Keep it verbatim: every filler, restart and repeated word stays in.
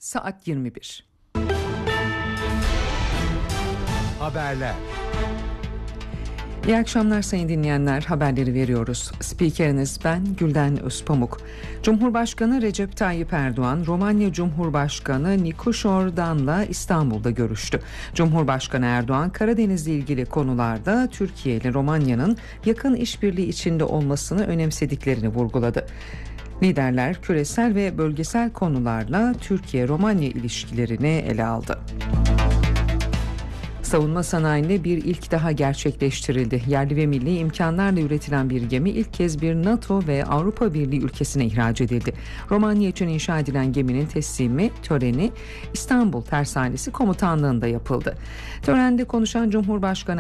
saat yirmi bir. Haberler. İyi akşamlar sayın dinleyenler, haberleri veriyoruz. Spikeriniz ben Gülden Özpamuk. Cumhurbaşkanı Recep Tayyip Erdoğan, Romanya Cumhurbaşkanı Nikoş Ordan'la İstanbul'da görüştü. Cumhurbaşkanı Erdoğan, Karadeniz'le ilgili konularda Türkiye ile Romanya'nın yakın işbirliği içinde olmasını önemsediklerini vurguladı. Liderler küresel ve bölgesel konularla Türkiye-Romanya ilişkilerini ele aldı. Savunma sanayinde bir ilk daha gerçekleştirildi. Yerli ve milli imkanlarla üretilen bir gemi ilk kez bir NATO ve Avrupa Birliği ülkesine ihraç edildi. Romanya için inşa edilen geminin teslimi töreni İstanbul Tersanesi Komutanlığı'nda yapıldı. Törende konuşan Cumhurbaşkanı